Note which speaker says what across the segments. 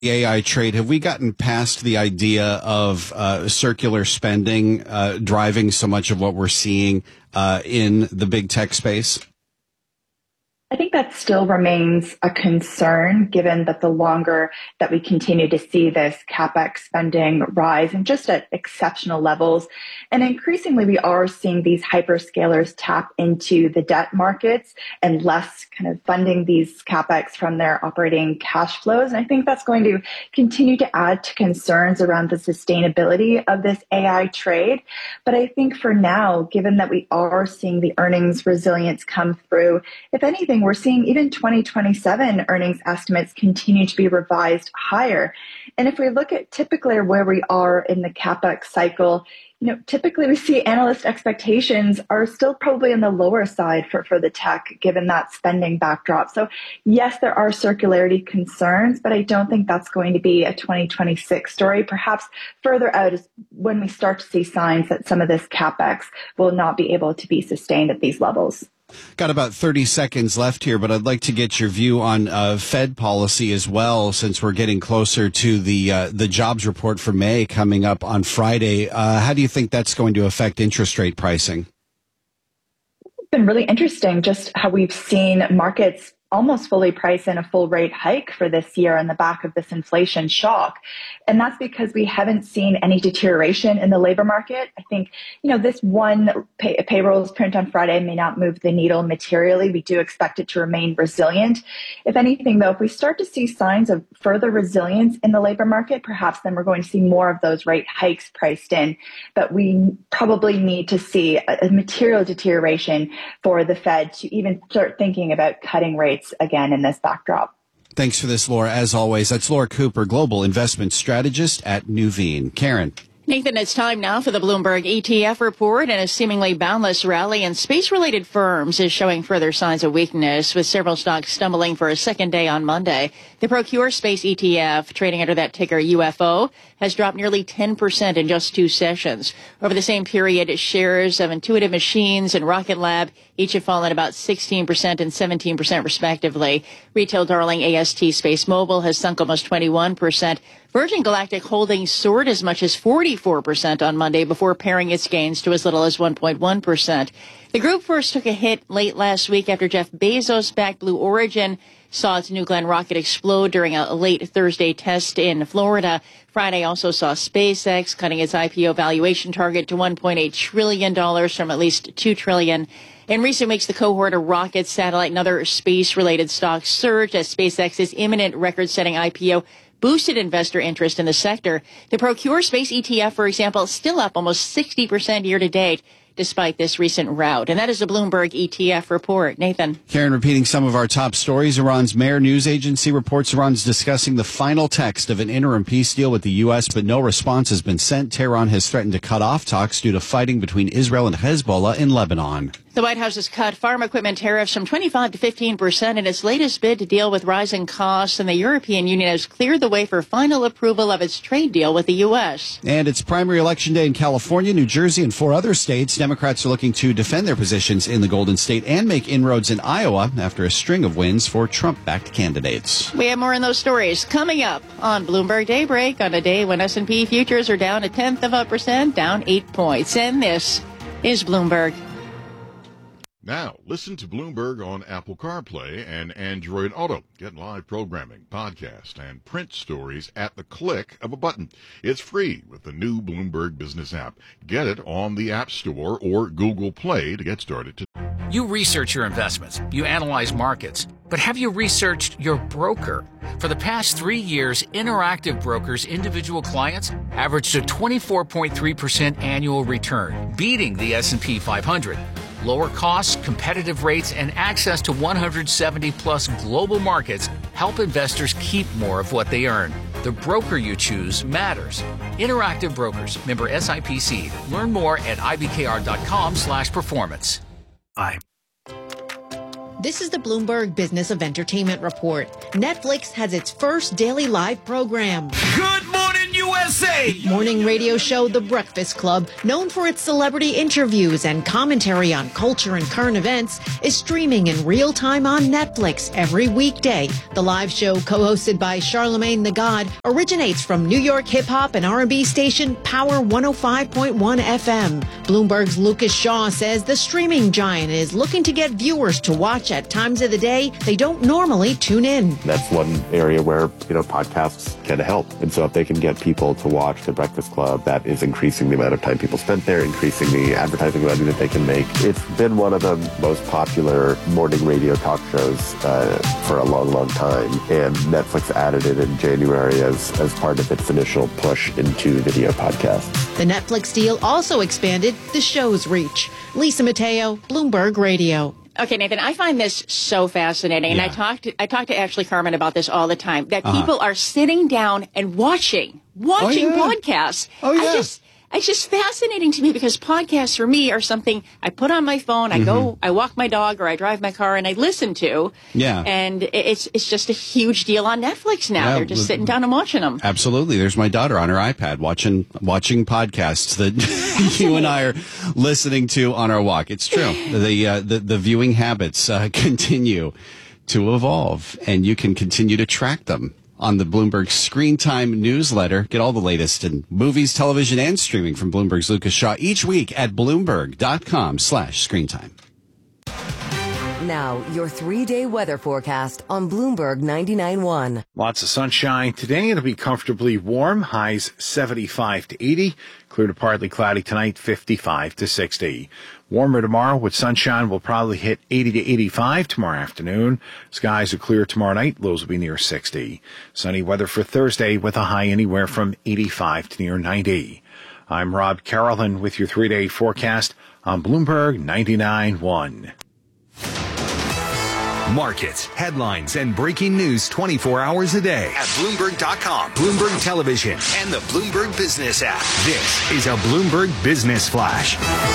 Speaker 1: The AI trade, have we gotten past the idea of circular spending driving so much of what we're seeing in the big tech space?
Speaker 2: I think that still remains a concern, given that the longer that we continue to see this CapEx spending rise and just at exceptional levels, and increasingly we are seeing these hyperscalers tap into the debt markets and less kind of funding these CapEx from their operating cash flows. And I think that's going to continue to add to concerns around the sustainability of this AI trade. But I think for now, given that we are seeing the earnings resilience come through, if anything, we're seeing even 2027 earnings estimates continue to be revised higher. And if we look at typically where we are in the CapEx cycle, typically we see analyst expectations are still probably on the lower side for the tech, given that spending backdrop. So yes, there are circularity concerns, but I don't think that's going to be a 2026 story. Perhaps further out is when we start to see signs that some of this CapEx will not be able to be sustained at these levels.
Speaker 1: Got about 30 seconds left here, but I'd like to get your view on Fed policy as well, since we're getting closer to the jobs report for May coming up on Friday. How do you think that's going to affect interest rate pricing?
Speaker 2: It's been really interesting just how we've seen markets almost fully price in a full rate hike for this year on the back of this inflation shock. And that's because we haven't seen any deterioration in the labor market. I think, this one payrolls print on Friday may not move the needle materially. We do expect it to remain resilient. If anything, though, if we start to see signs of further resilience in the labor market, perhaps then we're going to see more of those rate hikes priced in. But we probably need to see a material deterioration for the Fed to even start thinking about cutting rates again in this backdrop.
Speaker 1: Thanks for this, Laura. As always, that's Laura Cooper, Global Investment Strategist at Nuveen. Karen.
Speaker 3: Nathan, it's time now for the Bloomberg ETF report, and a seemingly boundless rally in space-related firms is showing further signs of weakness, with several stocks stumbling for a second day on Monday. The Procure Space ETF, trading under that ticker UFO, has dropped nearly 10% in just 2 sessions. Over the same period, shares of Intuitive Machines and Rocket Lab each have fallen about 16% and 17% respectively. Retail darling AST Space Mobile has sunk almost 21%. Virgin Galactic Holdings soared as much as 44% on Monday before paring its gains to as little as 1.1%. The group first took a hit late last week after Jeff Bezos-backed Blue Origin saw its New Glenn rocket explode during a late Thursday test in Florida. Friday also saw SpaceX cutting its IPO valuation target to $1.8 trillion from at least $2 trillion. In recent weeks, the cohort of rockets, satellite, and other space-related stocks surged as SpaceX's imminent record-setting IPO boosted investor interest in the sector. The Procure Space ETF, for example, is still up almost 60% year-to-date, despite this recent rout. And that is the Bloomberg ETF report. Nathan.
Speaker 1: Karen, repeating some of our top stories. Iran's Mehr news agency reports Iran's discussing the final text of an interim peace deal with the U.S., but no response has been sent. Tehran has threatened to cut off talks due to fighting between Israel and Hezbollah in Lebanon.
Speaker 3: The White House has cut farm equipment tariffs from 25% to 15% in its latest bid to deal with rising costs, and the European Union has cleared the way for final approval of its trade deal with the U.S.
Speaker 1: And it's primary election day in California, New Jersey, and 4 other states. Democrats are looking to defend their positions in the Golden State and make inroads in Iowa after a string of wins for Trump-backed candidates.
Speaker 3: We have more on those stories coming up on Bloomberg Daybreak on a day when S&P futures are down 0.1%, down 8 points. And this is Bloomberg.
Speaker 4: Now, listen to Bloomberg on Apple CarPlay and Android Auto. Get live programming, podcast, and print stories at the click of a button. It's free with the new Bloomberg Business app. Get it on the App Store or Google Play to get started today.
Speaker 5: You research your investments. You analyze markets. But have you researched your broker? For the past 3 years, Interactive Brokers' individual clients averaged a 24.3% annual return, beating the S&P 500. Lower costs, competitive rates, and access to 170-plus global markets help investors keep more of what they earn. The broker you choose matters. Interactive Brokers, member SIPC. Learn more at ibkr.com/performance.
Speaker 6: This is the Bloomberg Business of Entertainment Report. Netflix has its first daily live program.
Speaker 7: Good morning, USA! USA!
Speaker 6: Morning radio show The Breakfast Club, known for its celebrity interviews and commentary on culture and current events, is streaming in real time on Netflix every weekday. The live show, co-hosted by Charlemagne the God, originates from New York hip-hop and R&B station Power 105.1 FM. Bloomberg's Lucas Shaw says the streaming giant is looking to get viewers to watch at times of the day they don't normally tune in.
Speaker 8: That's one area where, podcasts can help. And so if they can get people to watch The Breakfast Club, that is increasing the amount of time people spent there, increasing the advertising money that they can make. It's been one of the most popular morning radio talk shows for a long, long time. And Netflix added it in January as part of its initial push into video podcasts.
Speaker 6: The Netflix deal also expanded the show's reach. Lisa Mateo, Bloomberg Radio.
Speaker 3: Okay, Nathan, I find this so fascinating.
Speaker 1: Yeah.
Speaker 3: And I talk to Ashley Carmen about this all the time, that people are sitting down and watching podcasts.
Speaker 1: Oh, yeah.
Speaker 3: It's just fascinating to me because podcasts for me are something I put on my phone, I walk my dog or I drive my car and I listen to.
Speaker 1: Yeah.
Speaker 3: And it's just a huge deal on Netflix now.
Speaker 1: Yeah,
Speaker 3: they're just sitting down and watching them.
Speaker 1: Absolutely. There's my daughter on her iPad watching podcasts that you and I are listening to on our walk. It's true. The viewing habits continue to evolve, and you can continue to track them on the Bloomberg Screen Time newsletter. Get all the latest in movies, television, and streaming from Bloomberg's Lucas Shaw each week at Bloomberg.com/screentime.
Speaker 9: Now, your 3-day weather forecast on Bloomberg 99.1.
Speaker 10: Lots of sunshine today. It'll be comfortably warm. Highs 75 to 80. Clear to partly cloudy tonight, 55 to 60. Warmer tomorrow with sunshine. Will probably hit 80 to 85 tomorrow afternoon. Skies are clear tomorrow night. Lows will be near 60. Sunny weather for Thursday with a high anywhere from 85 to near 90. I'm Rob Carolyn with your 3-day forecast on Bloomberg 99.1.
Speaker 7: Markets, headlines, and breaking news 24 hours a day at Bloomberg.com, Bloomberg Television, and the Bloomberg Business app. This is a Bloomberg Business Flash.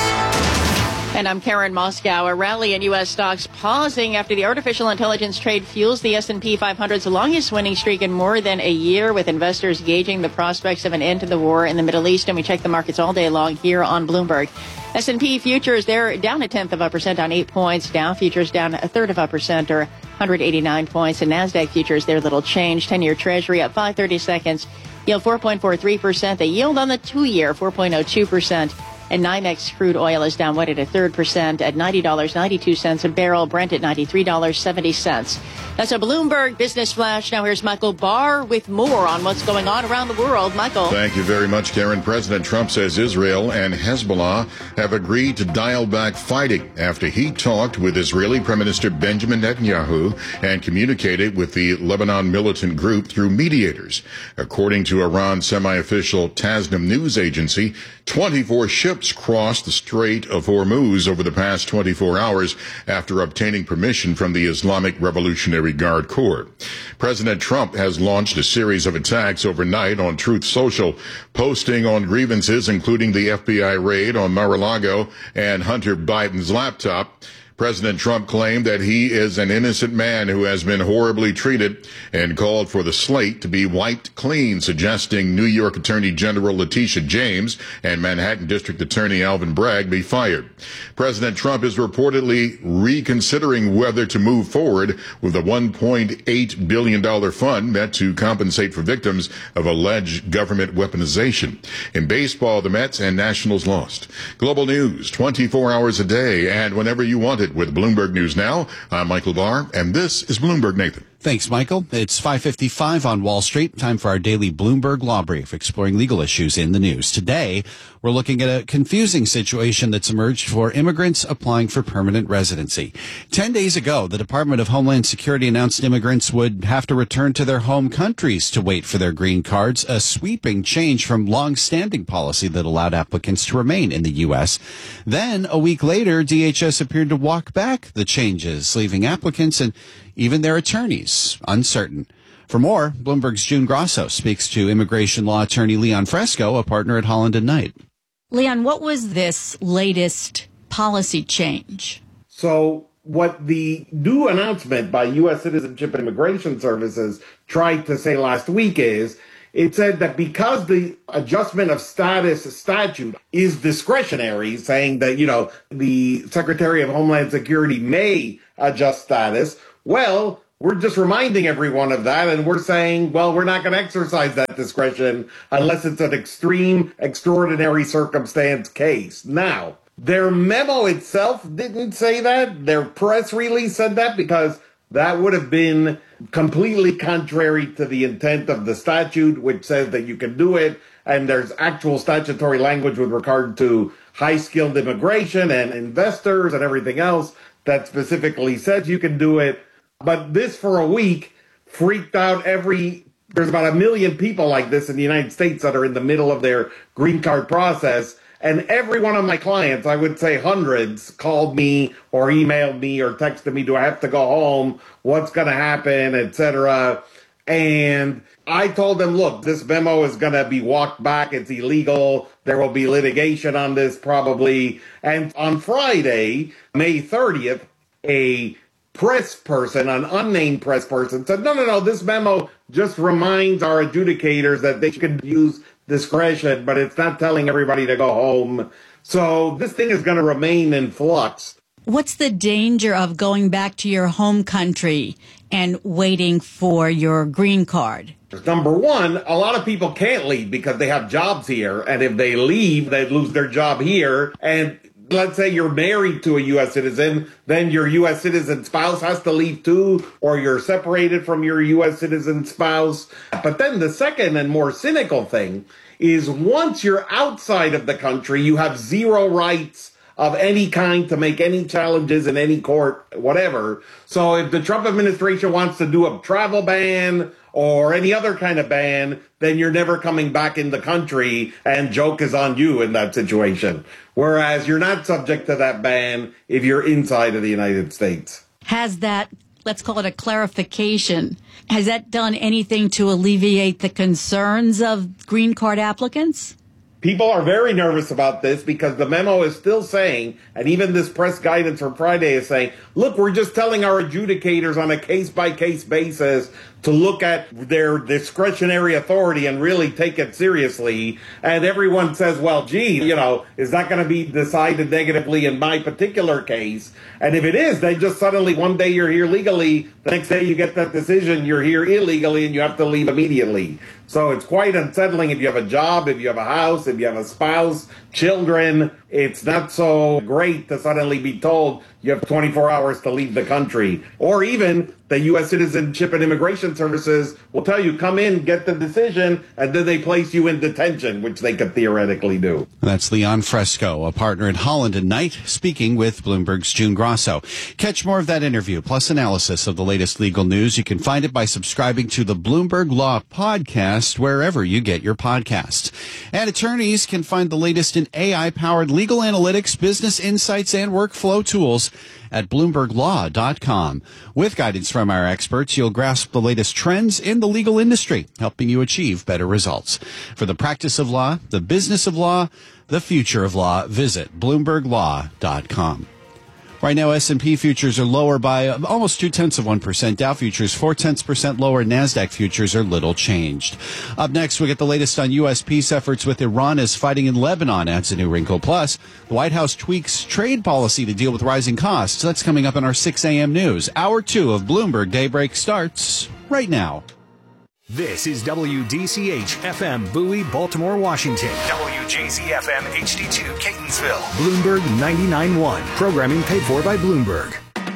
Speaker 3: And I'm Karen Moscow. A rally in U.S. stocks pausing after the artificial intelligence trade fuels the S&P 500's longest winning streak in more than a year, with investors gauging the prospects of an end to the war in the Middle East. And we check the markets all day long here on Bloomberg. S&P futures, they're down 0.1% on 8 points. Dow futures down 0.33% or 189 points. And NASDAQ futures, they're little change. 10-year Treasury up 5/30 seconds. Yield 4.43%. The yield on the 2-year, 4.02%. And NYMEX crude oil is down 1/3% at $90.92 a barrel. Brent at $93.70. That's a Bloomberg Business Flash. Now here's Michael Barr with more on what's going on around the world. Michael.
Speaker 4: Thank you very much, Karen. President Trump says Israel and Hezbollah have agreed to dial back fighting after he talked with Israeli Prime Minister Benjamin Netanyahu and communicated with the Lebanon militant group through mediators. According to Iran's semi-official Tasnim news agency, 24 ships crossed the Strait of Hormuz over the past 24 hours after obtaining permission from the Islamic Revolutionary Guard Corps. President Trump has launched a series of attacks overnight on Truth Social, posting on grievances including the FBI raid on Mar-a-Lago and Hunter Biden's laptop. President Trump claimed that he is an innocent man who has been horribly treated and called for the slate to be wiped clean, suggesting New York Attorney General Letitia James and Manhattan District Attorney Alvin Bragg be fired. President Trump is reportedly reconsidering whether to move forward with a $1.8 billion fund meant to compensate for victims of alleged government weaponization. In baseball, the Mets and Nationals lost. Global news 24 hours a day and whenever you want it with Bloomberg News Now. I'm Michael Barr, and this is Bloomberg Nathan.
Speaker 1: Thanks, Michael. It's 5:55 on Wall Street. Time for our daily Bloomberg Law Brief, exploring legal issues in the news. Today, we're looking at a confusing situation that's emerged for immigrants applying for permanent residency. 10 days ago, the Department of Homeland Security announced immigrants would have to return to their home countries to wait for their green cards, a sweeping change from long-standing policy that allowed applicants to remain in the U.S. Then, a week later, DHS appeared to walk back the changes, leaving applicants and even their attorneys uncertain. For more, Bloomberg's June Grosso speaks to immigration law attorney Leon Fresco, a partner at Holland & Knight.
Speaker 11: Leon, what was this latest policy change?
Speaker 12: So what the new announcement by U.S. Citizenship and Immigration Services tried to say last week is it said that because the adjustment of status statute is discretionary, saying that, the Secretary of Homeland Security may adjust status, well, we're just reminding everyone of that, and we're saying, well, we're not going to exercise that discretion unless it's an extreme, extraordinary circumstance case. Now, their memo itself didn't say that. Their press release said that because that would have been completely contrary to the intent of the statute, which says that you can do it, and there's actual statutory language with regard to high-skilled immigration and investors and everything else that specifically says you can do it. But this, for a week, freaked out there's about 1 million people like this in the United States that are in the middle of their green card process. And every one of my clients, I would say hundreds, called me or emailed me or texted me, do I have to go home? What's going to happen, etc. And I told them, look, this memo is going to be walked back. It's illegal. There will be litigation on this probably. And on Friday, May 30th, a press person, an unnamed press person, said, no, this memo just reminds our adjudicators that they can use discretion, but it's not telling everybody to go home. So this thing is going to remain in flux.
Speaker 11: What's the danger of going back to your home country and waiting for your green card?
Speaker 12: Number one, a lot of people can't leave because they have jobs here. And if they leave, they lose their job here. And let's say you're married to a U.S. citizen, then your U.S. citizen spouse has to leave too, or you're separated from your U.S. citizen spouse. But then the second and more cynical thing is once you're outside of the country, you have zero rights of any kind to make any challenges in any court, whatever. So if the Trump administration wants to do a travel ban or any other kind of ban, then you're never coming back in the country, and joke is on you in that situation. Whereas you're not subject to that ban if you're inside of the United States.
Speaker 11: Has that, let's call it a clarification, has that done anything to alleviate the concerns of green card applicants?
Speaker 12: People are very nervous about this because the memo is still saying, and even this press guidance from Friday is saying, look, we're just telling our adjudicators on a case-by-case basis to look at their discretionary authority and really take it seriously. And everyone says, well, gee, is that going to be decided negatively in my particular case? And if it is, then just suddenly one day you're here legally, the next day you get that decision, you're here illegally, and you have to leave immediately. So it's quite unsettling if you have a job, if you have a house, if you have a spouse, children. It's not so great to suddenly be told you have 24 hours to leave the country. Or even the U.S. Citizenship and Immigration Services will tell you, come in, get the decision, and then they place you in detention, which they could theoretically do.
Speaker 1: That's Leon Fresco, a partner at Holland & Knight, speaking with Bloomberg's June Grosso. Catch more of that interview, plus analysis of the latest legal news. You can find it by subscribing to the Bloomberg Law Podcast, wherever you get your podcasts. And attorneys can find the latest in AI-powered legal analytics, business insights, and workflow tools at BloombergLaw.com. With guidance from our experts, you'll grasp the latest trends in the legal industry, helping you achieve better results. For the practice of law, the business of law, the future of law, visit BloombergLaw.com. Right now, S&P futures are lower by almost 0.2%. Dow futures 0.4% lower. NASDAQ futures are little changed. Up next, we get the latest on U.S. peace efforts with Iran as fighting in Lebanon adds a new wrinkle. Plus, the White House tweaks trade policy to deal with rising costs. That's coming up in our 6 a.m. news. Hour 2 of Bloomberg Daybreak starts right now.
Speaker 7: This is WDCH FM Bowie, Baltimore, Washington. WJZFM HD2 Catonsville. Bloomberg 99.1. Programming paid for by Bloomberg.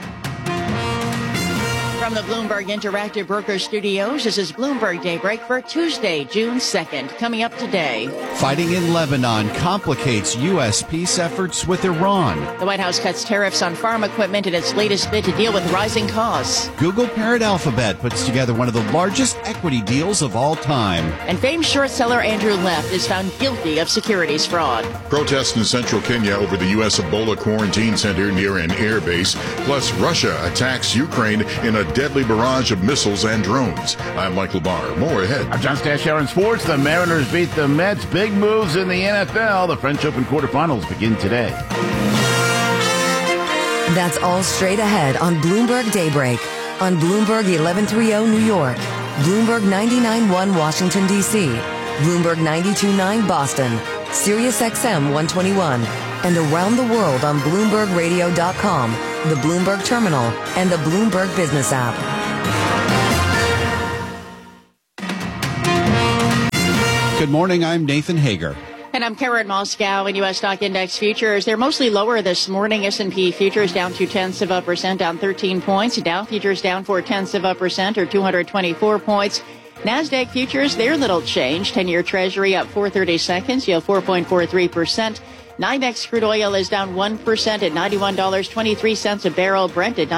Speaker 3: From the Bloomberg Interactive Broker Studios, this is Bloomberg Daybreak for Tuesday, June 2nd. Coming up today.
Speaker 1: Fighting in Lebanon complicates U.S. peace efforts with Iran.
Speaker 3: The White House cuts tariffs on farm equipment in its latest bid to deal with rising costs.
Speaker 1: Google parent Alphabet puts together one of the largest equity deals of all time.
Speaker 3: And famed short seller Andrew Left is found guilty of securities fraud.
Speaker 4: Protests in central Kenya over the U.S. Ebola quarantine center near an air base. Plus, Russia attacks Ukraine in a deadly barrage of missiles and drones. I'm Michael Barr. More ahead.
Speaker 13: I'm John Stashower in sports. The Mariners beat the Mets. Big moves in the NFL. The French Open quarterfinals begin today.
Speaker 9: That's all straight ahead on Bloomberg Daybreak on Bloomberg 1130 New York. Bloomberg 99.1 Washington, D.C., Bloomberg 92.9 Boston, Sirius XM 121, and around the world on BloombergRadio.com, the Bloomberg Terminal, and the Bloomberg Business app.
Speaker 1: Good morning, I'm Nathan Hager.
Speaker 3: And I'm Karen Moscow. In U.S. stock index futures, they're mostly lower this morning. S&P futures down 0.2%, down 13 points. Dow futures down 0.4%, or 224 points. NASDAQ futures, they're little change. 10-year Treasury up 4/32, yield 4.43%. NYMEX crude oil is down 1% at $91.23 a barrel. Brent at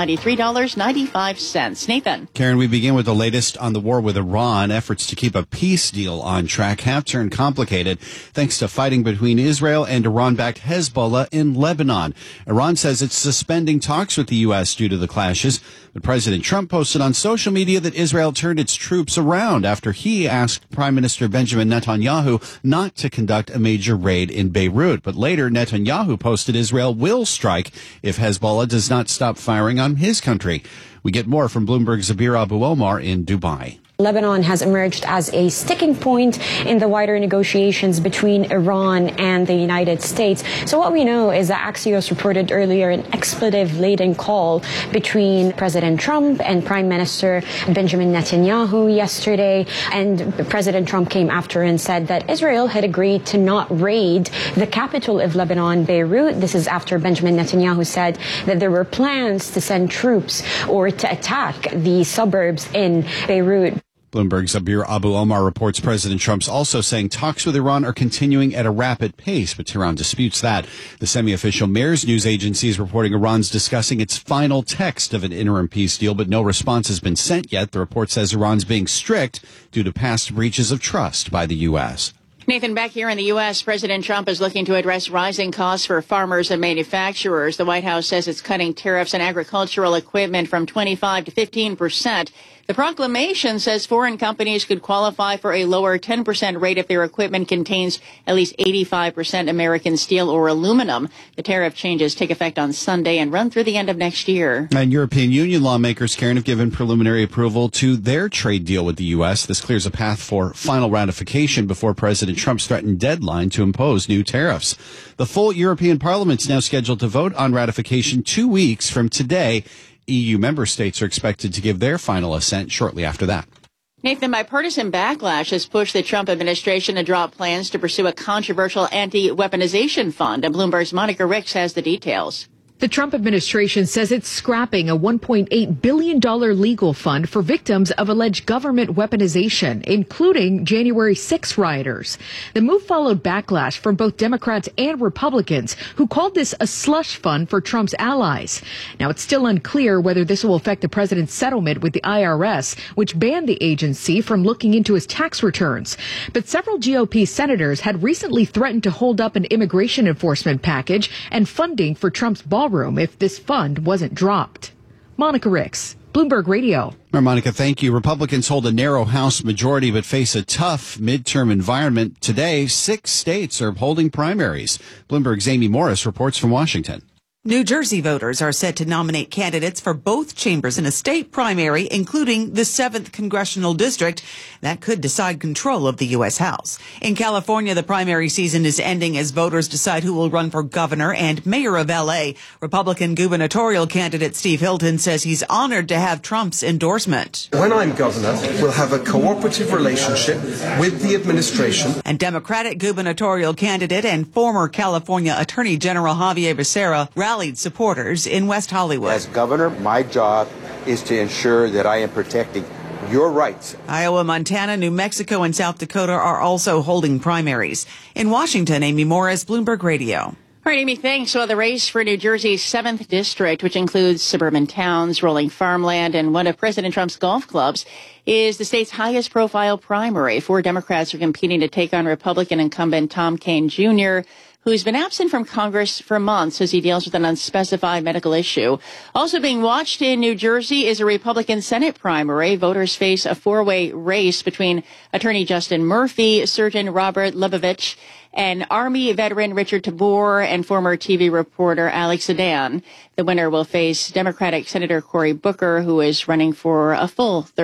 Speaker 3: $93.95. Nathan.
Speaker 1: Karen, we begin with the latest on the war with Iran. Efforts to keep a peace deal on track have turned complicated thanks to fighting between Israel and Iran-backed Hezbollah in Lebanon. Iran says it's suspending talks with the U.S. due to the clashes. But President Trump posted on social media that Israel turned its troops around after he asked Prime Minister Benjamin Netanyahu not to conduct a major raid in Beirut. But later, Netanyahu posted Israel will strike if Hezbollah does not stop firing on his country. We get more from Bloomberg's Zabir Abu Omar in Dubai.
Speaker 14: Lebanon has emerged as a sticking point in the wider negotiations between Iran and the United States. So what we know is that Axios reported earlier an expletive-laden call between President Trump and Prime Minister Benjamin Netanyahu yesterday. And President Trump came after and said that Israel had agreed to not raid the capital of Lebanon, Beirut. This is after Benjamin Netanyahu said that there were plans to send troops or to attack the suburbs in Beirut.
Speaker 1: Bloomberg's Zabir Abu Omar reports President Trump's also saying talks with Iran are continuing at a rapid pace, but Tehran disputes that. The semi-official Mayor's news agency is reporting Iran's discussing its final text of an interim peace deal, but no response has been sent yet. The report says Iran's being strict due to past breaches of trust by the U.S.
Speaker 3: Nathan, back here in the U.S., President Trump is looking to address rising costs for farmers and manufacturers. The White House says it's cutting tariffs on agricultural equipment from 25 to 15%. The proclamation says foreign companies could qualify for a lower 10% rate if their equipment contains at least 85% American steel or aluminum. The tariff changes take effect on Sunday and run through the end of next year.
Speaker 1: And European Union lawmakers, Karen, have given preliminary approval to their trade deal with the U.S. This clears a path for final ratification before President Trump's threatened deadline to impose new tariffs. The full European Parliament is now scheduled to vote on ratification 2 weeks from today. EU member states are expected to give their final assent shortly after that.
Speaker 3: Nathan, bipartisan backlash has pushed the Trump administration to drop plans to pursue a controversial anti-weaponization fund. And Bloomberg's Monica Ricks has the details.
Speaker 15: The Trump administration says it's scrapping a $1.8 billion legal fund for victims of alleged government weaponization, including January 6 rioters. The move followed backlash from both Democrats and Republicans, who called this a slush fund for Trump's allies. Now, it's still unclear whether this will affect the president's settlement with the IRS, which banned the agency from looking into his tax returns. But several GOP senators had recently threatened to hold up an immigration enforcement package and funding for Trump's ballroom if this fund wasn't dropped. Monica Ricks, Bloomberg Radio.
Speaker 1: Monica, thank you. Republicans hold a narrow House majority but face a tough midterm environment. Today, 6 states are holding primaries. Bloomberg's Amy Morris reports from Washington.
Speaker 16: New Jersey voters are set to nominate candidates for both chambers in a state primary, including the 7th congressional district that could decide control of the U.S. House. In California, the primary season is ending as voters decide who will run for governor and mayor of L.A. Republican gubernatorial candidate Steve Hilton says he's honored to have Trump's endorsement.
Speaker 17: When I'm governor, we'll have a cooperative relationship with the administration.
Speaker 16: And Democratic gubernatorial candidate and former California Attorney General Javier Becerra rallied supporters in West Hollywood.
Speaker 18: As governor, my job is to ensure that I am protecting your rights.
Speaker 16: Iowa, Montana, New Mexico, and South Dakota are also holding primaries. In Washington, Amy Morris, Bloomberg Radio.
Speaker 3: All right, Amy, thanks. Well, the race for New Jersey's 7th district, which includes suburban towns, rolling farmland, and one of President Trump's golf clubs, is the state's highest profile primary. 4 Democrats are competing to take on Republican incumbent Tom Kean Jr., who's been absent from Congress for months as he deals with an unspecified medical issue. Also being watched in New Jersey is a Republican Senate primary. Voters face a 4-way race between Attorney Justin Murphy, Surgeon Robert Lebovich, and Army veteran Richard Tabor and former TV reporter Alex Sedan. The winner will face Democratic Senator Cory Booker, who is running for a full 3rd term.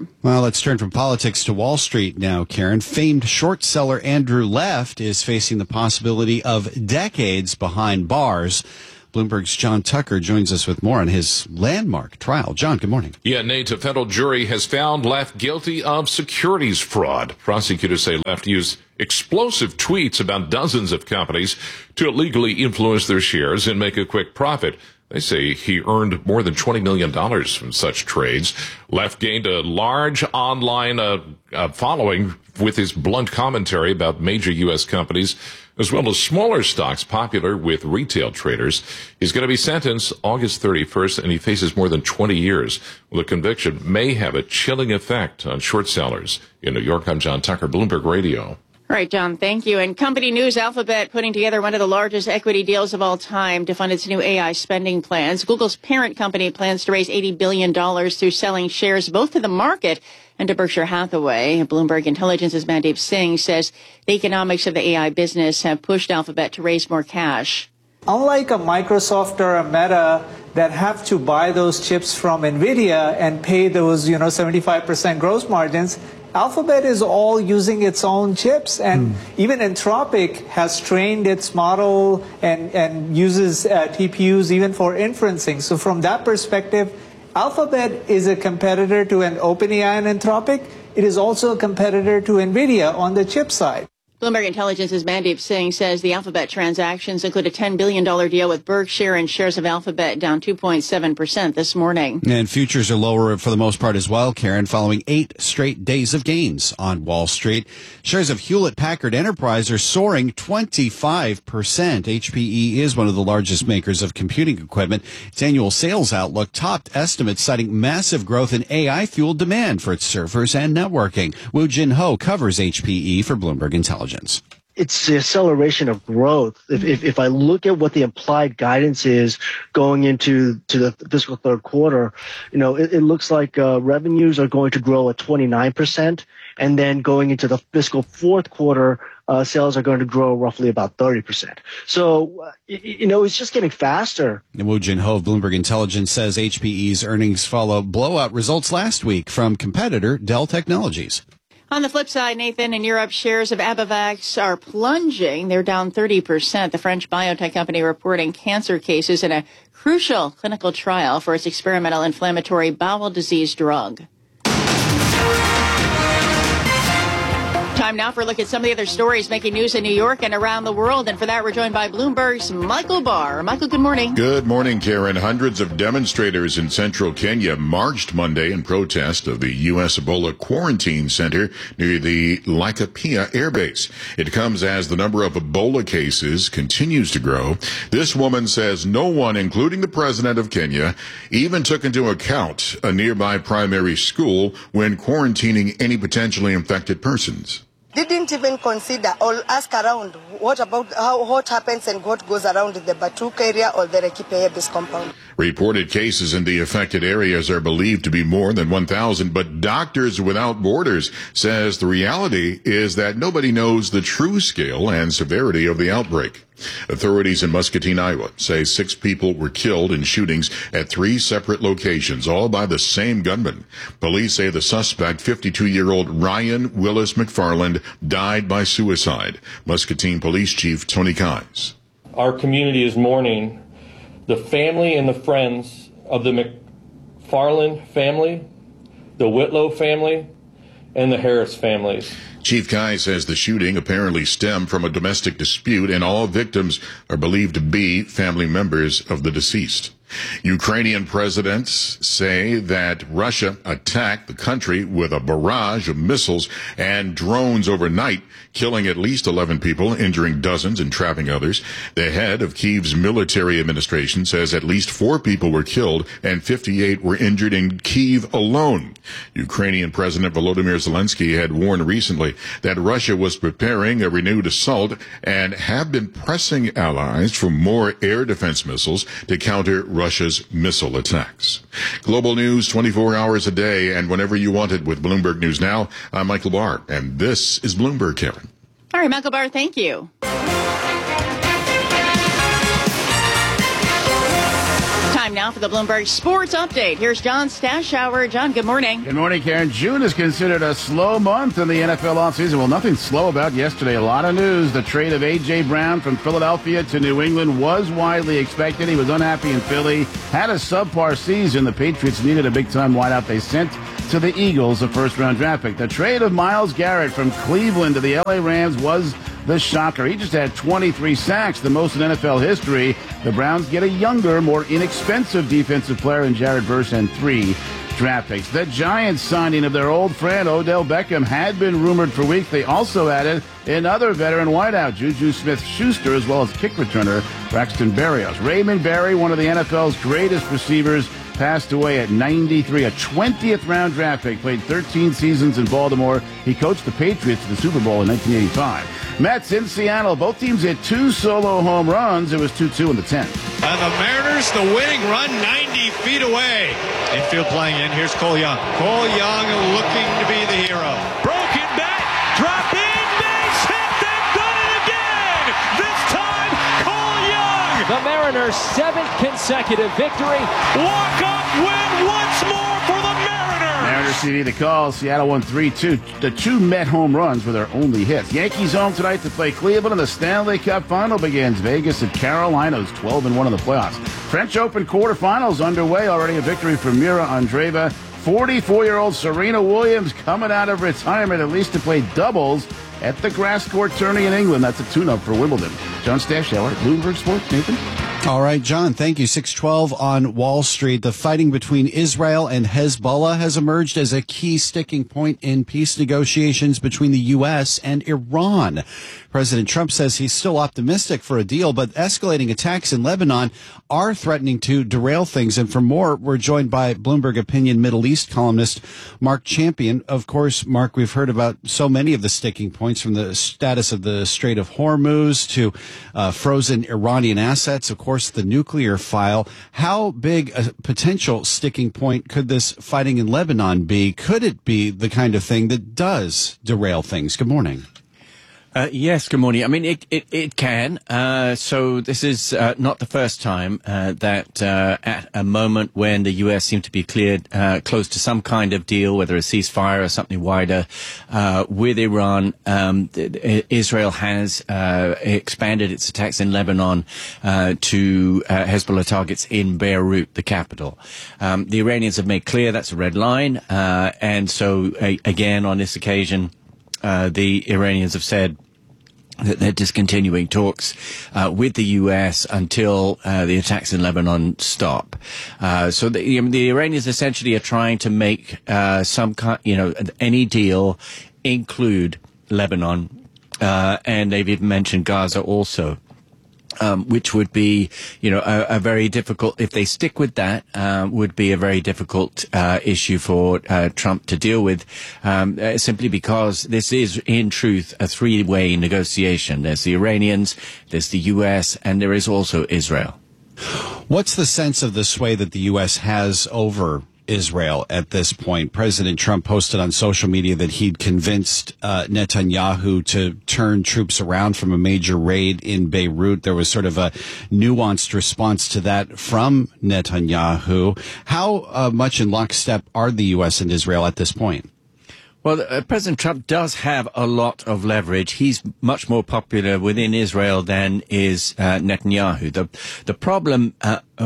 Speaker 3: firm.
Speaker 1: Well, let's turn from politics to Wall Street now, Karen. Famed short seller Andrew Left is facing the possibility of decades behind bars. Bloomberg's John Tucker joins us with more on his landmark trial. John, good morning.
Speaker 19: Yeah, Nate, a federal jury has found Left guilty of securities fraud. Prosecutors say Left used explosive tweets about dozens of companies to illegally influence their shares and make a quick profit. They say he earned more than $20 million from such trades. Left gained a large online following with his blunt commentary about major U.S. companies, as well as smaller stocks popular with retail traders. He's going to be sentenced August 31st, and he faces more than 20 years. Well, the conviction may have a chilling effect on short sellers. In New York, I'm John Tucker, Bloomberg Radio.
Speaker 3: All right, John, thank you. And company news, Alphabet putting together one of the largest equity deals of all time to fund its new AI spending plans. Google's parent company plans to raise $80 billion through selling shares both to the market and to Berkshire Hathaway. Bloomberg Intelligence's Mandeep Singh says the economics of the AI business have pushed Alphabet to raise more cash.
Speaker 20: Unlike a Microsoft or a Meta that have to buy those chips from NVIDIA and pay those, 75% gross margins, Alphabet is all using its own chips, and even Anthropic has trained its model and uses TPUs even for inferencing. So from that perspective, Alphabet is a competitor to an OpenAI and Anthropic. It is also a competitor to NVIDIA on the chip side.
Speaker 3: Bloomberg Intelligence's Mandeep Singh says the Alphabet transactions include a $10 billion deal with Berkshire, and shares of Alphabet down 2.7% this morning.
Speaker 1: And futures are lower for the most part as well, Karen, following 8 straight days of gains on Wall Street. Shares of Hewlett-Packard Enterprise are soaring 25%. HPE is one of the largest makers of computing equipment. Its annual sales outlook topped estimates, citing massive growth in AI-fueled demand for its servers and networking. Woo Jin Ho covers HPE for Bloomberg Intelligence.
Speaker 21: It's the acceleration of growth. If I look at what the implied guidance is going into the fiscal third quarter, it looks like revenues are going to grow at 29%, and then going into the fiscal fourth quarter, sales are going to grow roughly about 30%. So, it's just getting faster.
Speaker 1: Woo Jin Ho of Bloomberg Intelligence says HPE's earnings follow blowout results last week from competitor Dell Technologies.
Speaker 3: On the flip side, Nathan, in Europe, shares of Abivax are plunging. They're down 30%. The French biotech company reporting cancer cases in a crucial clinical trial for its experimental inflammatory bowel disease drug. Time now for a look at some of the other stories making news in New York and around the world. And for that, we're joined by Bloomberg's Michael Barr. Michael, good morning.
Speaker 4: Good morning, Karen. Hundreds of demonstrators in central Kenya marched Monday in protest of the U.S. Ebola quarantine center near the Laikipia Air Base. It comes as the number of Ebola cases continues to grow. This woman says no one, including the president of Kenya, even took into account a nearby primary school when quarantining any potentially infected persons.
Speaker 22: Didn't even consider or ask around what happens and what goes around the Batuk area or the Laikipia Base compound.
Speaker 4: Reported cases in the affected areas are believed to be more than 1,000, but Doctors Without Borders says the reality is that nobody knows the true scale and severity of the outbreak. Authorities in Muscatine, Iowa say 6 people were killed in shootings at 3 separate locations, all by the same gunman. Police say the suspect, 52-year-old Ryan Willis McFarland, died by suicide. Muscatine Police Chief Tony Keyes.
Speaker 23: Our community is mourning the family and the friends of the McFarland family, the Whitlow family, and the Harris families.
Speaker 4: Chief Keyes says the shooting apparently stemmed from a domestic dispute, and all victims are believed to be family members of the deceased. Ukrainian presidents say that Russia attacked the country with a barrage of missiles and drones overnight, killing at least 11 people, injuring dozens and trapping others. The head of Kyiv's military administration says at least 4 people were killed and 58 were injured in Kyiv alone. Ukrainian President Volodymyr Zelensky had warned recently that Russia was preparing a renewed assault and have been pressing allies for more air defense missiles to counter Russia's missile attacks. Global news 24 hours a day and whenever you want it with Bloomberg News Now. I'm Michael Barr, and this is Bloomberg, Karen.
Speaker 3: All right, Michael Barr, thank you. Time Time now for the Bloomberg Sports Update. Here's John Stashower. John, good morning.
Speaker 13: Good morning, Karen. June is considered a slow month in the NFL offseason. Well, nothing slow about yesterday. A lot of news. The trade of A.J. Brown from Philadelphia to New England was widely expected. He was unhappy in Philly, had a subpar season. The Patriots needed a big-time wideout. They sent to the Eagles a first-round draft pick. The trade of Myles Garrett from Cleveland to the L.A. Rams was the shocker. He just had 23 sacks, the most in NFL history. The Browns get a younger, more inexpensive defensive player in Jared Verse and 3 draft picks. The Giants signing of their old friend Odell Beckham had been rumored for weeks. They also added another veteran wideout, Juju Smith-Schuster, as well as kick returner Braxton Berrios. Raymond Berry, one of the NFL's greatest receivers, passed away at 93, a 20th round draft pick, played 13 seasons in Baltimore. He coached the Patriots to the Super Bowl in 1985. Mets in Seattle, both teams hit 2 solo home runs. It was 2-2 in the 10th.
Speaker 2: And the Mariners, the winning run 90 feet away. Infield playing in, here's Cole Young. Cole Young looking to be the hero. Broken bat, drop in, base hit, they've done it again! This time, Cole Young!
Speaker 5: The Mariners' 7th consecutive victory.
Speaker 2: Walk-off win once more for the Mariners!
Speaker 13: Mariners CD the call. Seattle won 3-2. The 2 Met home runs were their only hits. Yankees home tonight to play Cleveland, and the Stanley Cup final begins. Vegas at Carolina's 12-1 in the playoffs. French Open quarterfinals underway. Already a victory for Mira Andreeva. 44-year-old Serena Williams coming out of retirement, at least to play doubles at the grass court tourney in England. That's a tune-up for Wimbledon. John Stashower, Bloomberg Sports. Nathan?
Speaker 1: All right, John, thank you. 612 on Wall Street. The fighting between Israel and Hezbollah has emerged as a key sticking point in peace negotiations between the U.S. and Iran. President Trump says he's still optimistic for a deal, but escalating attacks in Lebanon are threatening to derail things. And for more, we're joined by Bloomberg Opinion Middle East columnist Mark Champion. Of course, Mark, we've heard about so many of the sticking points, from the status of the Strait of Hormuz to frozen Iranian assets, of course, the nuclear file. How big a potential sticking point could this fighting in Lebanon be? Could it be the kind of thing that does derail things? Good morning.
Speaker 8: Yes, good morning. I mean, it can. So this is not the first time that at a moment when the U.S. seemed to be cleared close to some kind of deal, whether a ceasefire or something wider, with Iran, Israel has expanded its attacks in Lebanon to Hezbollah targets in Beirut, the capital. The Iranians have made clear that's a red line, and so again on this occasion, the Iranians have said that they're discontinuing talks with the U.S. until the attacks in Lebanon stop. So the Iranians essentially are trying to make some kind, any deal include Lebanon, and they've even mentioned Gaza also. Which would be, a very difficult, if they stick with that, would be a very difficult issue for Trump to deal with, simply because this is, in truth, a three-way negotiation. There's the Iranians, there's the U.S., and there is also Israel.
Speaker 1: What's the sense of the sway that the U.S. has over Israel at this point? President Trump posted on social media that he'd convinced Netanyahu to turn troops around from a major raid in Beirut. There was sort of a nuanced response to that from Netanyahu. How much in lockstep are the U.S. and Israel at this point?
Speaker 8: Well, President Trump does have a lot of leverage. He's much more popular within Israel than is Netanyahu. The problem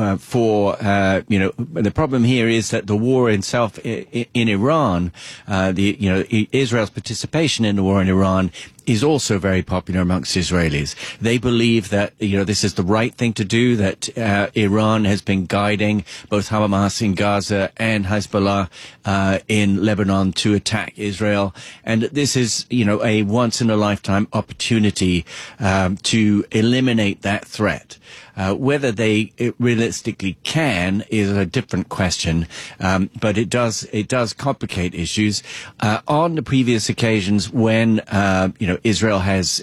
Speaker 8: the problem here is that the war itself in Iran, Israel's participation in the war in Iran is also very popular amongst Israelis. They believe that, this is the right thing to do, that Iran has been guiding both Hamas in Gaza and Hezbollah in Lebanon to attack Israel. And this is, a once-in-a-lifetime opportunity to eliminate that threat. Whether they realistically can is a different question, but it does complicate issues. On the previous occasions when, Israel has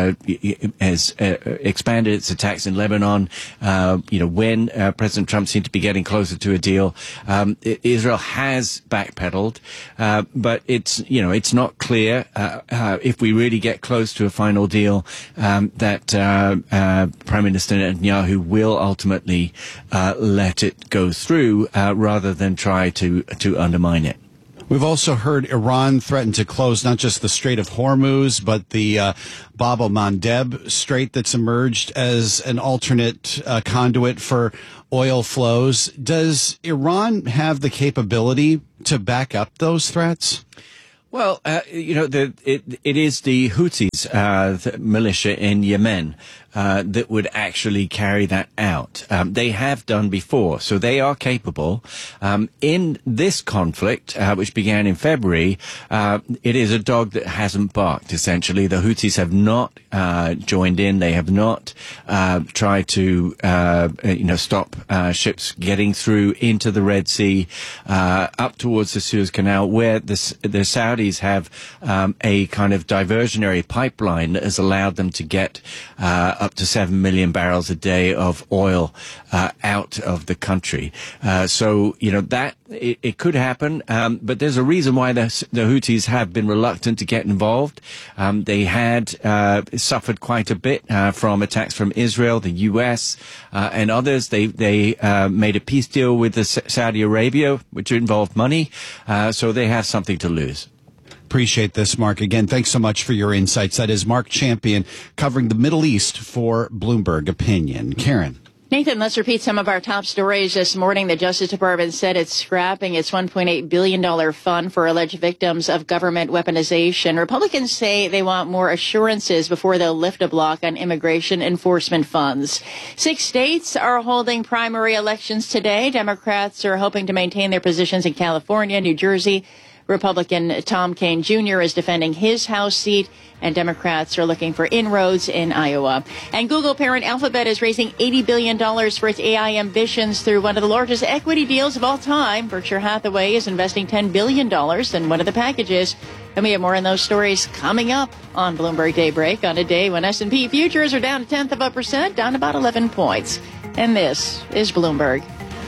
Speaker 8: expanded its attacks in Lebanon. When President Trump seemed to be getting closer to a deal, Israel has backpedaled, but it's not clear if we really get close to a final deal that Prime Minister Netanyahu will ultimately let it go through rather than try to undermine it.
Speaker 1: We've also heard Iran threaten to close not just the Strait of Hormuz, but the Bab el-Mandeb Strait that's emerged as an alternate conduit for oil flows. Does Iran have the capability to back up those threats?
Speaker 8: Well, it is the Houthis, the militia in Yemen, that would actually carry that out. They have done before, so they are capable. In this conflict, which began in February, it is a dog that hasn't barked, essentially. The Houthis have not joined in. They have not tried to, stop ships getting through into the Red Sea, up towards the Suez Canal, where the Saudis have a kind of diversionary pipeline that has allowed them to get up to 7 million barrels a day of oil out of the country. So that it could happen, but there's a reason why the Houthis have been reluctant to get involved. They had suffered quite a bit from attacks from Israel, the U.S., and others. They made a peace deal with Saudi Arabia, which involved money, so they have something to lose.
Speaker 1: Appreciate this, Mark. Again, thanks so much for your insights. That is Mark Champion covering the Middle East for Bloomberg Opinion. Karen.
Speaker 3: Nathan, let's repeat some of our top stories this morning. The Justice Department said it's scrapping its $1.8 billion fund for alleged victims of government weaponization. Republicans say they want more assurances before they'll lift a block on immigration enforcement funds. 6 states are holding primary elections today. Democrats are hoping to maintain their positions in California, New Jersey. Republican Tom Kean Jr. is defending his House seat, and Democrats are looking for inroads in Iowa. And Google parent Alphabet is raising $80 billion for its AI ambitions through one of the largest equity deals of all time. Berkshire Hathaway is investing $10 billion in one of the packages. And we have more on those stories coming up on Bloomberg Daybreak on a day when S&P futures are down 0.1%, down about 11 points. And this is Bloomberg.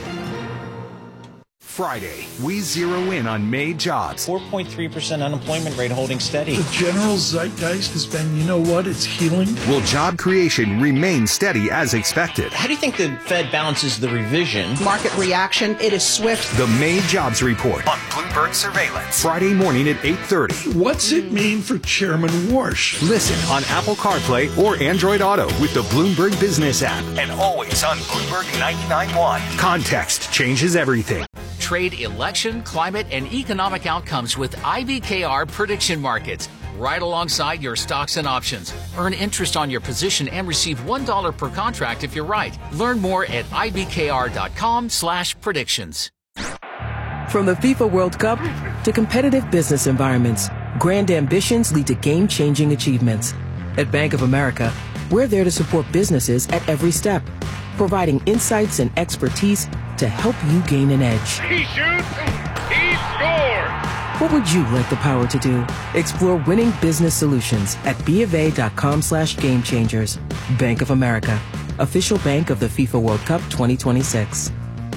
Speaker 7: Friday, we zero in on May jobs.
Speaker 6: 4.3% unemployment rate holding steady.
Speaker 10: The general zeitgeist has been, it's healing.
Speaker 7: Will job creation remain steady as expected?
Speaker 6: How do you think the Fed balances the revision?
Speaker 11: Market reaction, it is swift.
Speaker 7: The May jobs report on Bloomberg Surveillance. Friday morning at 8:30.
Speaker 10: What's it mean for Chairman Warsh?
Speaker 7: Listen on Apple CarPlay or Android Auto with the Bloomberg Business app. And always on Bloomberg 99.1. Context changes everything.
Speaker 24: Trade, election, climate, and economic outcomes with IBKR prediction markets. Right alongside your stocks and options. Earn interest on your position and receive $1 per contract if you're right. Learn more at ibkr.com/predictions.
Speaker 25: From the FIFA World Cup to competitive business environments, grand ambitions lead to game-changing achievements. At Bank of America, we're there to support businesses at every step, providing insights and expertise to help you gain an edge.
Speaker 26: He shoots, he scores!
Speaker 25: What would you like the power to do? Explore winning business solutions at BofA.com/gamechangers. Bank of America, official bank of the FIFA World Cup 2026.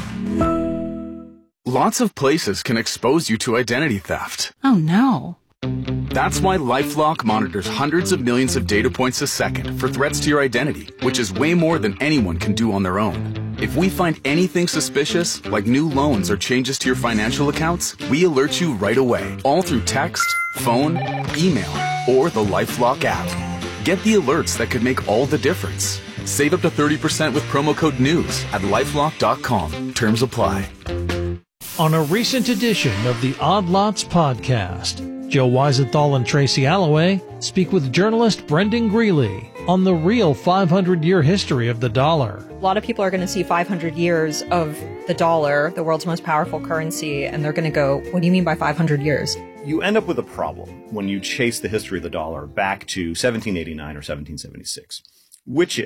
Speaker 27: Lots of places can expose you to identity theft.
Speaker 28: Oh no.
Speaker 27: That's why LifeLock monitors hundreds of millions of data points a second for threats to your identity, which is way more than anyone can do on their own. If we find anything suspicious, like new loans or changes to your financial accounts, we alert you right away, all through text, phone, email, or the LifeLock app. Get the alerts that could make all the difference. Save up to 30% with promo code NEWS at LifeLock.com. Terms apply.
Speaker 29: On a recent edition of the Odd Lots podcast, Joe Weisenthal and Tracy Alloway speak with journalist Brendan Greeley on the real 500-year history of the dollar.
Speaker 30: A lot of people are going to see 500 years of the dollar, the world's most powerful currency, and they're going to go, what do you mean by 500 years?
Speaker 31: You end up with a problem when you chase the history of the dollar back to 1789 or 1776, which is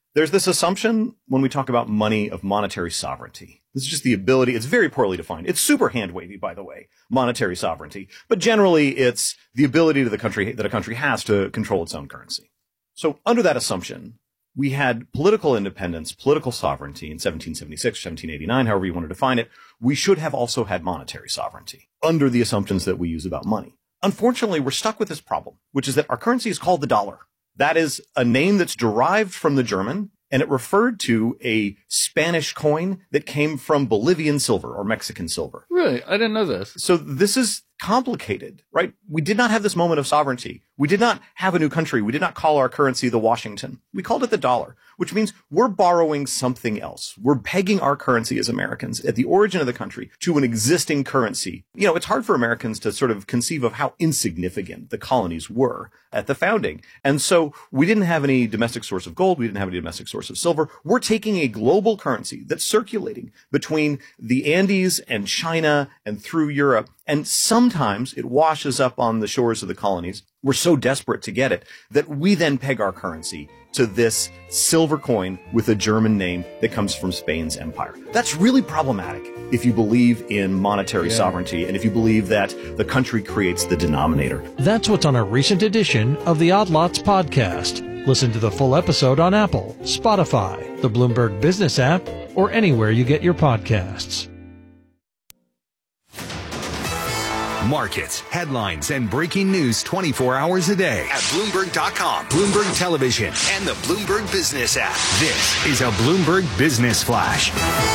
Speaker 31: There's this assumption when we talk about money of monetary sovereignty. This is just the ability. It's very poorly defined. It's super hand-wavy, by the way, monetary sovereignty. But generally, it's the ability that a country has to control its own currency. So under that assumption, we had political independence, political sovereignty in 1776, 1789, however you want to define it. We should have also had monetary sovereignty under the assumptions that we use about money. Unfortunately, we're stuck with this problem, which is that our currency is called the dollar. That is a name that's derived from the German, and it referred to a Spanish coin that came from Bolivian silver or Mexican silver.
Speaker 9: Really? I didn't know this.
Speaker 31: So this is complicated, right? We did not have this moment of sovereignty. We did not have a new country. We did not call our currency the Washington. We called it the dollar, which means we're borrowing something else. We're pegging our currency as Americans at the origin of the country to an existing currency. You know, it's hard for Americans to sort of conceive of how insignificant the colonies were at the founding. And so we didn't have any domestic source of gold. We didn't have any domestic source of silver. We're taking a global currency that's circulating between the Andes and China and through Europe. And sometimes it washes up on the shores of the colonies. We're so desperate to get it that we then peg our currency to this silver coin with a German name that comes from Spain's empire. That's really problematic if you believe in monetary sovereignty and if you believe that the country creates the denominator.
Speaker 29: That's what's on a recent edition of the Odd Lots podcast. Listen to the full episode on Apple, Spotify, the Bloomberg Business app, or anywhere you get your podcasts.
Speaker 7: Markets, headlines, and breaking news 24 hours a day at Bloomberg.com, Bloomberg Television, and the Bloomberg Business app. This is a Bloomberg Business Flash.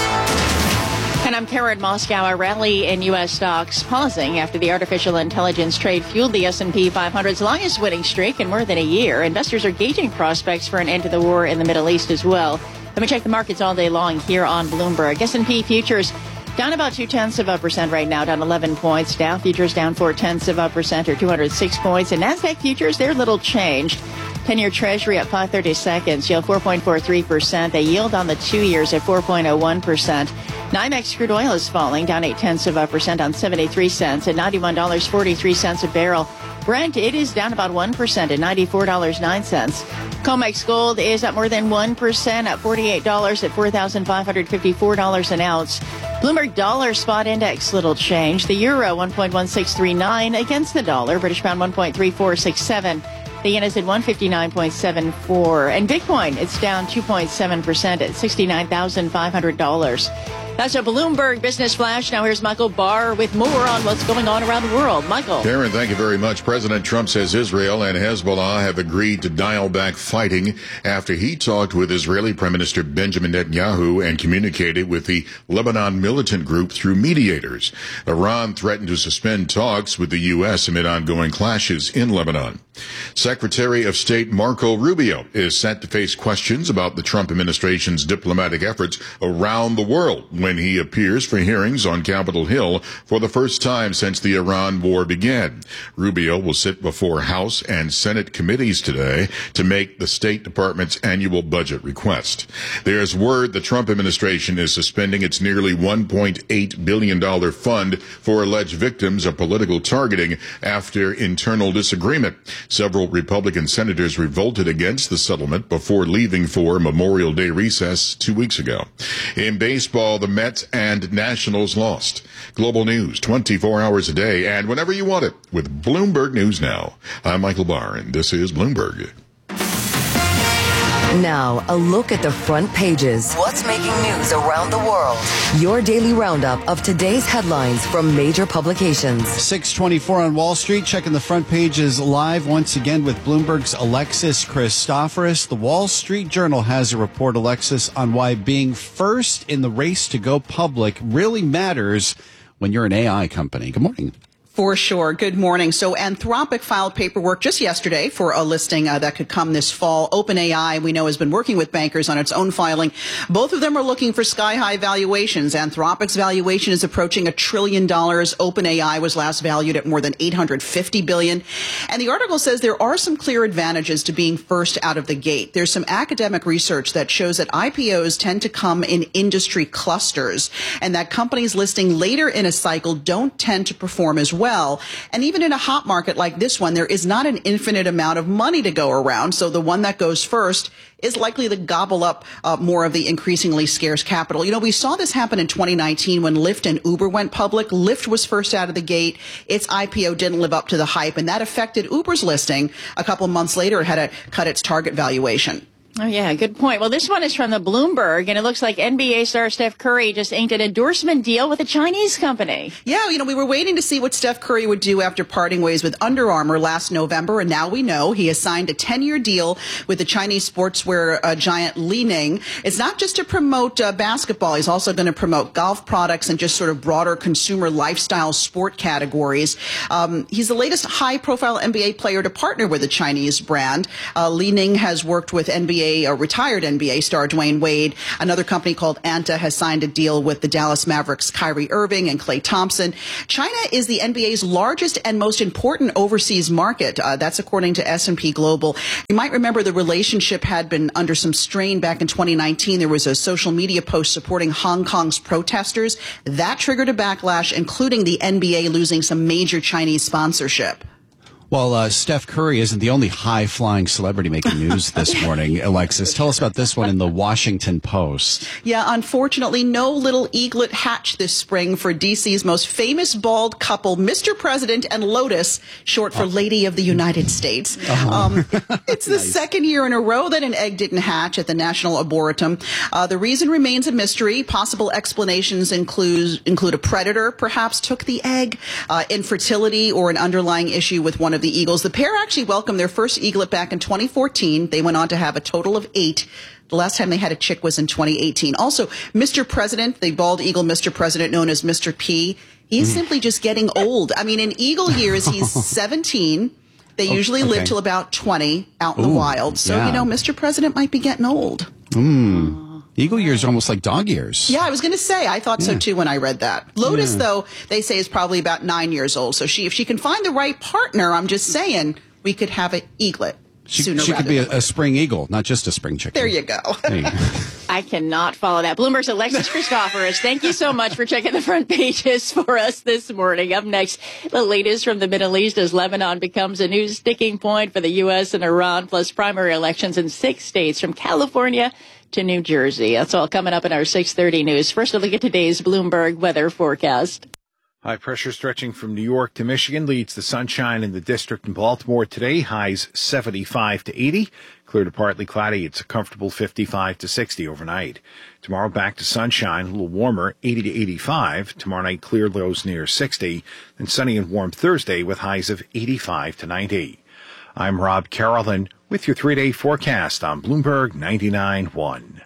Speaker 3: And I'm Karen Moscow. A rally in U.S. stocks pausing after the artificial intelligence trade fueled the S&P 500's longest winning streak in more than a year. Investors are gauging prospects for an end to the war in the Middle East as well. Let me check the markets all day long here on Bloomberg. S&P futures down about 0.2% right now, down 11 points. Dow futures down 0.4% or 206 points. And NASDAQ futures, they're little changed. 10-year Treasury at 5/32, yield 4.43%. They yield on the 2 years at 4.01%. NYMEX crude oil is falling, down 0.8% on 73 cents at $91.43 a barrel. Brent, it is down about 1% at $94.09. COMEX gold is up more than 1% at $48 at $4,554 an ounce. Bloomberg dollar spot index, little change. The euro 1.1639 against the dollar. British pound 1.3467. The yen is at 159.74. And Bitcoin, it's down 2.7% at $69,500. That's a Bloomberg Business Flash. Now here's Michael Barr with more on what's going on around the world. Michael.
Speaker 4: Karen, thank you very much. President Trump says Israel and Hezbollah have agreed to dial back fighting after he talked with Israeli Prime Minister Benjamin Netanyahu and communicated with the Lebanon militant group through mediators. Iran threatened to suspend talks with the U.S. amid ongoing clashes in Lebanon. Secretary of State Marco Rubio is set to face questions about the Trump administration's diplomatic efforts around the world when he appears for hearings on Capitol Hill for the first time since the Iran war began. Rubio will sit before House and Senate committees today to make the State Department's annual budget request. There's word the Trump administration is suspending its nearly $1.8 billion fund for alleged victims of political targeting after internal disagreement. Several Republican senators revolted against the settlement before leaving for Memorial Day recess 2 weeks ago. In baseball, the Mets and Nationals lost. Global news 24 hours a day and whenever you want it with Bloomberg News Now. I'm Michael Barr, and this is Bloomberg.
Speaker 12: Now, a look at the front pages. What's making news around the world? Your daily roundup of today's headlines from major publications.
Speaker 1: 6:24 on Wall Street. Checking the front pages live once again with Bloomberg's Alexis Christoforous. The Wall Street Journal has a report, Alexis, on why being first in the race to go public really matters when you're an AI company. Good morning.
Speaker 11: For sure. Good morning. So Anthropic filed paperwork just yesterday for a listing that could come this fall. OpenAI, we know, has been working with bankers on its own filing. Both of them are looking for sky-high valuations. Anthropic's valuation is approaching $1 trillion. OpenAI was last valued at more than $850 billion. And the article says there are some clear advantages to being first out of the gate. There's some academic research that shows that IPOs tend to come in industry clusters and that companies listing later in a cycle don't tend to perform as well. well. And even in a hot market like this one, there is not an infinite amount of money to go around. So the one that goes first is likely to gobble up more of the increasingly scarce capital. You know, we saw this happen in 2019 when Lyft and Uber went public. Lyft was first out of the gate. Its IPO didn't live up to the hype, and that affected Uber's listing. A couple of months later, it had to cut its target valuation.
Speaker 3: Oh, yeah, good point. Well, this one is from the Bloomberg, and it looks like NBA star Steph Curry just inked an endorsement deal with a Chinese company.
Speaker 11: Yeah, you know, we were waiting to see what Steph Curry would do after parting ways with Under Armour last November, and now we know he has signed a 10-year deal with the Chinese sportswear giant Li Ning. It's not just to promote basketball. He's also going to promote golf products and just sort of broader consumer lifestyle sport categories. He's the latest high-profile NBA player to partner with a Chinese brand. Li Ning has worked with retired NBA star Dwayne Wade. Another company called Anta has signed a deal with the Dallas Mavericks' Kyrie Irving and Klay Thompson. China is the NBA's largest and most important overseas market. That's according to S&P Global. You might remember the relationship had been under some strain back in 2019. There was a social media post supporting Hong Kong's protesters. That triggered a backlash, including the NBA losing some major Chinese sponsorship.
Speaker 1: Well, Steph Curry isn't the only high-flying celebrity making news this morning. Alexis, tell us about this one in the Washington Post.
Speaker 11: Yeah, unfortunately, no little eaglet hatched this spring for D.C.'s most famous bald couple, Mr. President and Lotus, short for Lady of the United States. It's the second year in a row that an egg didn't hatch at the National Arboretum. The reason remains a mystery. Possible explanations include a predator perhaps took the egg, infertility, or an underlying issue with one of the eagles. The pair actually welcomed their first eaglet back in 2014. They went on to have a total of 8. The last time they had a chick was in 2018. Also, Mr. President, the bald eagle Mr. President known as Mr. P, he's simply just getting old. I mean, in eagle years, he's 17. They usually live till about 20 out in the wild. So, you know, Mr. President might be getting old.
Speaker 1: Eagle years are almost like dog years.
Speaker 11: Yeah, I was going to say, I thought so too when I read that. Lotus, though, they say is probably about 9 years old. So if she can find the right partner, I'm just saying, we could have an eaglet sooner
Speaker 1: She
Speaker 11: rather
Speaker 1: could be
Speaker 11: than
Speaker 1: a spring eagle, not just a spring chicken.
Speaker 11: There you go.
Speaker 3: I cannot follow that. Bloomberg's Alexis Christoforous, thank you so much for checking the front pages for us this morning. Up next, the latest from the Middle East as Lebanon becomes a new sticking point for the U.S. and Iran, plus primary elections in 6 states from California to New Jersey. That's all coming up in our 6:30 news. First, a look at today's Bloomberg weather forecast.
Speaker 9: High pressure stretching from New York to Michigan leads to sunshine in the district in Baltimore today. Highs 75 to 80. Clear to partly cloudy. It's a comfortable 55 to 60 overnight. Tomorrow back to sunshine, a little warmer, 80 to 85. Tomorrow night clear, lows near 60. Then sunny and warm Thursday with highs of 85 to 90. I'm Rob Carolyn with your 3-day forecast on Bloomberg 99.1.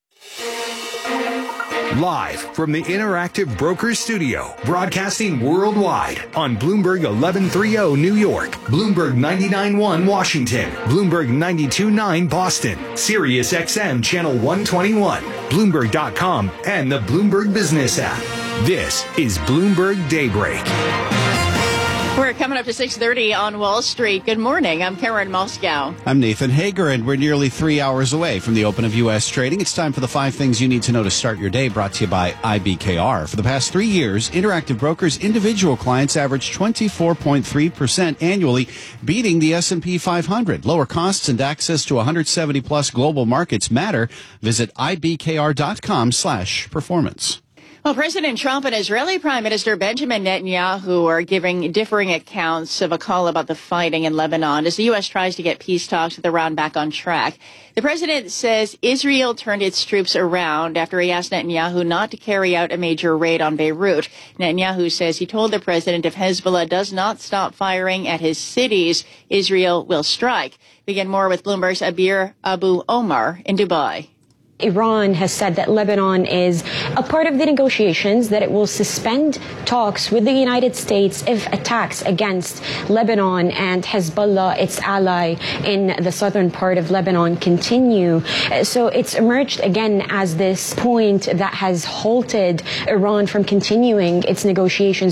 Speaker 7: Live from the Interactive Brokers Studio, broadcasting worldwide on Bloomberg 1130 New York, Bloomberg 99.1 Washington, Bloomberg 92.9 Boston, Sirius XM Channel 121, Bloomberg.com, and the Bloomberg Business app. This is Bloomberg Daybreak.
Speaker 3: We're coming up to 6:30 on Wall Street. Good morning. I'm Karen Moscow.
Speaker 1: I'm Nathan Hager, and we're nearly 3 hours away from the open of U.S. trading. It's time for the 5 things you need to know to start your day, brought to you by IBKR. For the past 3 years, Interactive Brokers individual clients averaged 24.3% annually, beating the S&P 500. Lower costs and access to 170-plus global markets matter. Visit IBKR.com/performance.
Speaker 3: Well, President Trump and Israeli Prime Minister Benjamin Netanyahu are giving differing accounts of a call about the fighting in Lebanon as the U.S. tries to get peace talks with Iran back on track. The president says Israel turned its troops around after he asked Netanyahu not to carry out a major raid on Beirut. Netanyahu says he told the president if Hezbollah does not stop firing at his cities, Israel will strike. Begin more with Bloomberg's Abir Abu Omar in Dubai.
Speaker 14: Iran has said that Lebanon is a part of the negotiations, that it will suspend talks with the United States if attacks against Lebanon and Hezbollah, its ally in the southern part of Lebanon, continue. So it's emerged again as this point that has halted Iran from continuing its negotiations.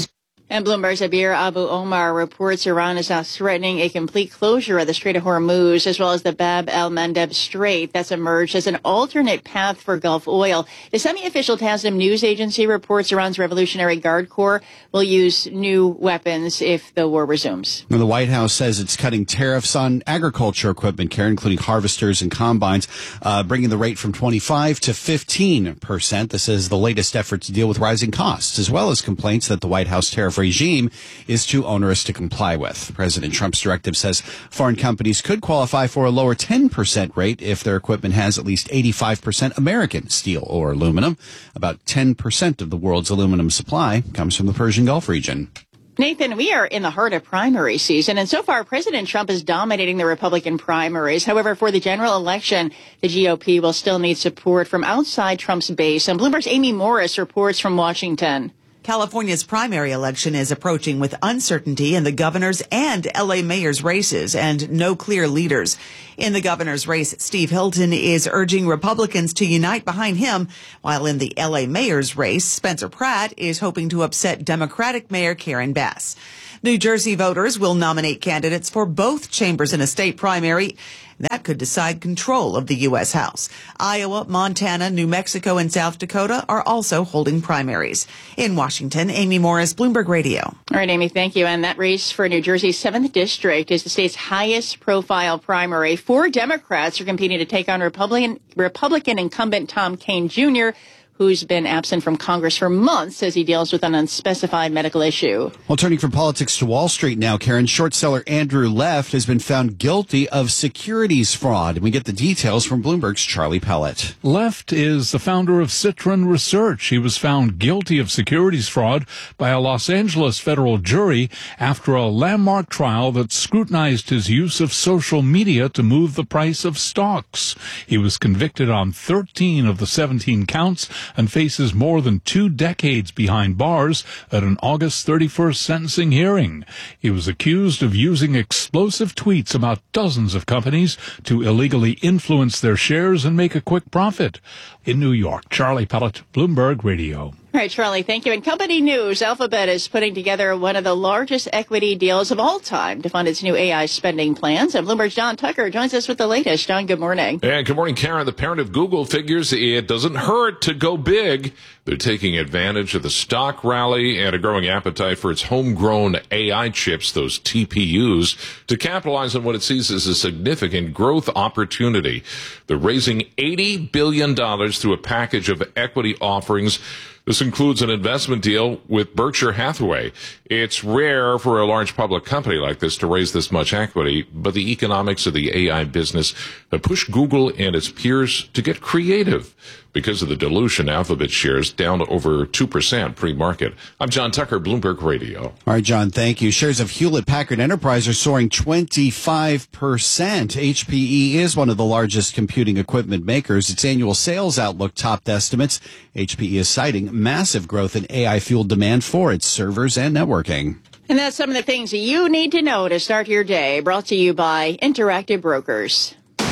Speaker 3: And Bloomberg's Abir Abu Omar reports Iran is now threatening a complete closure of the Strait of Hormuz, as well as the Bab el-Mandeb Strait. That's emerged as an alternate path for Gulf oil. The semi-official Tasnim news agency reports Iran's Revolutionary Guard Corps will use new weapons if the war resumes.
Speaker 1: And the White House says it's cutting tariffs on agriculture equipment, Karen, including harvesters and combines, bringing the rate from 25 to 15%. This is the latest effort to deal with rising costs, as well as complaints that the White House tariff regime is too onerous to comply with. President Trump's directive says foreign companies could qualify for a lower 10% rate if their equipment has at least 85% American steel or aluminum. About 10% of the world's aluminum supply comes from the Persian Gulf region.
Speaker 3: Nathan, we are in the heart of primary season, and so far President Trump is dominating the Republican primaries. However, for the general election, the GOP will still need support from outside Trump's base. And Bloomberg's Amy Morris reports from Washington.
Speaker 5: California's primary election is approaching with uncertainty in the governor's and LA mayor's races and no clear leaders. In the governor's race, Steve Hilton is urging Republicans to unite behind him, while in the LA mayor's race, Spencer Pratt is hoping to upset Democratic Mayor Karen Bass. New Jersey voters will nominate candidates for both chambers in a state primary. That could decide control of the U.S. House. Iowa, Montana, New Mexico, and South Dakota are also holding primaries. In Washington, Amy Morris, Bloomberg Radio.
Speaker 3: All right, Amy, thank you. And that race for New Jersey's 7th District is the state's highest profile primary. 4 Democrats are competing to take on Republican incumbent Tom Kean Jr., who's been absent from Congress for months as he deals with an unspecified medical issue.
Speaker 1: Well, turning from politics to Wall Street now, Karen, short seller Andrew Left has been found guilty of securities fraud. And we get the details from Bloomberg's Charlie Pellet.
Speaker 15: Left is the founder of Citron Research. He was found guilty of securities fraud by a Los Angeles federal jury after a landmark trial that scrutinized his use of social media to move the price of stocks. He was convicted on 13 of the 17 counts and faces more than 2 decades behind bars at an August 31st sentencing hearing. He was accused of using explosive tweets about dozens of companies to illegally influence their shares and make a quick profit. In New York, Charlie Pellet, Bloomberg Radio.
Speaker 3: All right, Charlie, thank you. In company news, Alphabet is putting together one of the largest equity deals of all time to fund its new AI spending plans. And Bloomberg's John Tucker joins us with the latest. John, good morning.
Speaker 16: And good morning, Karen. The parent of Google figures it doesn't hurt to go big. They're taking advantage of the stock rally and a growing appetite for its homegrown AI chips, those TPUs, to capitalize on what it sees as a significant growth opportunity. They're raising $80 billion through a package of equity offerings. This includes an investment deal with Berkshire Hathaway. It's rare for a large public company like this to raise this much equity, but the economics of the AI business have pushed Google and its peers to get creative. Because of the dilution, Alphabet shares down to over 2% pre-market. I'm John Tucker, Bloomberg Radio.
Speaker 1: All right, John, thank you. Shares of Hewlett-Packard Enterprise are soaring 25%. HPE is one of the largest computing equipment makers. Its annual sales outlook topped estimates. HPE is citing massive growth in AI-fueled demand for its servers and networking.
Speaker 3: And that's some of the things you need to know to start your day. Brought to you by Interactive Brokers.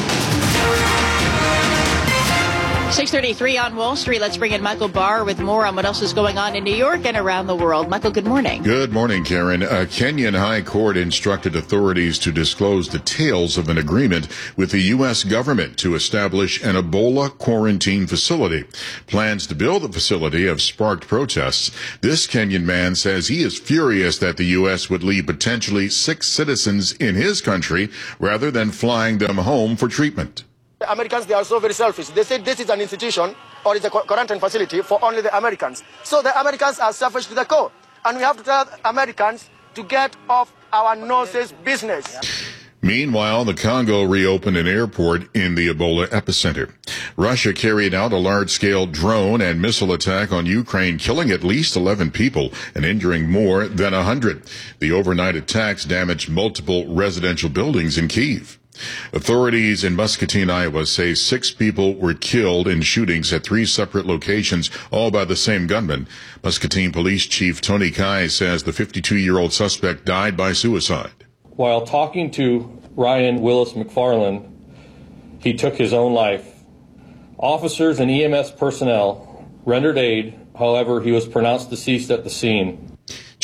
Speaker 3: 6:33 on Wall Street. Let's bring in Michael Barr with more on what else is going on in New York and around the world. Michael, good morning.
Speaker 4: Good morning, Karen. A Kenyan high court instructed authorities to disclose details of an agreement with the U.S. government to establish an Ebola quarantine facility. Plans to build the facility have sparked protests. This Kenyan man says he is furious that the U.S. would leave potentially 6 citizens in his country rather than flying them home for treatment.
Speaker 17: Americans, they are so very selfish. They say this is an institution or it's a quarantine facility for only the Americans. So the Americans are selfish to the core. And we have to tell Americans to get off our noses business.
Speaker 4: Meanwhile, the Congo reopened an airport in the Ebola epicenter. Russia carried out a large-scale drone and missile attack on Ukraine, killing at least 11 people and injuring more than 100. The overnight attacks damaged multiple residential buildings in Kyiv. Authorities in Muscatine, Iowa say 6 people were killed in shootings at 3 separate locations, all by the same gunman. Muscatine Police Chief Tony Kai says the 52-year-old suspect died by suicide.
Speaker 18: While talking to Ryan Willis McFarland, he took his own life. Officers and EMS personnel rendered aid. However, he was pronounced deceased at the scene.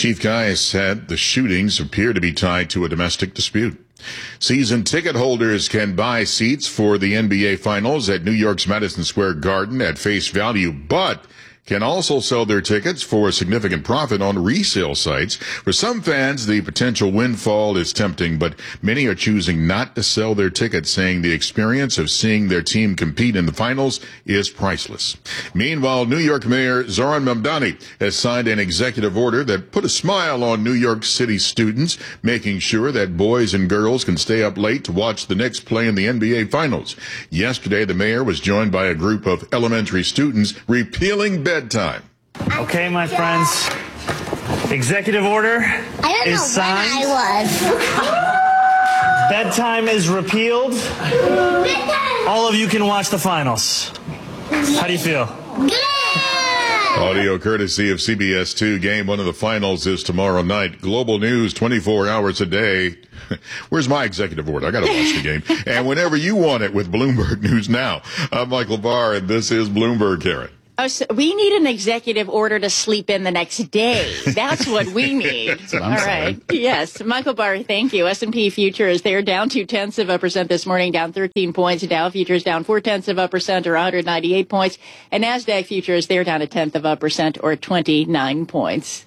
Speaker 4: Chief Guy said the shootings appear to be tied to a domestic dispute. Season ticket holders can buy seats for the NBA Finals at New York's Madison Square Garden at face value, but can also sell their tickets for a significant profit on resale sites. For some fans, the potential windfall is tempting, but many are choosing not to sell their tickets, saying the experience of seeing their team compete in the finals is priceless. Meanwhile, New York Mayor Zoran Mamdani has signed an executive order that put a smile on New York City students, making sure that boys and girls can stay up late to watch the Knicks play in the NBA Finals. Yesterday, the mayor was joined by a group of elementary students repealing bedtime.
Speaker 2: Okay, my friends. Executive order is signed. Bedtime is repealed. All of you can watch the finals. How do you feel?
Speaker 4: Audio courtesy of CBS 2. Game 1 of the finals is tomorrow night. Global news 24 hours a day. Where's my executive order? I got to watch the game. And whenever you want it with Bloomberg News Now. I'm Michael Barr, and this is Bloomberg, Karen.
Speaker 3: Oh, so we need an executive order to sleep in the next day. That's what we need.
Speaker 1: That's what
Speaker 3: All
Speaker 1: I'm
Speaker 3: right.
Speaker 1: saying.
Speaker 3: Yes. Michael Barr, thank you. S&P futures, they're down 0.2% this morning, down 13 points. Dow futures down 0.4% or 198 points. And NASDAQ futures, they're down 0.1% or 29 points.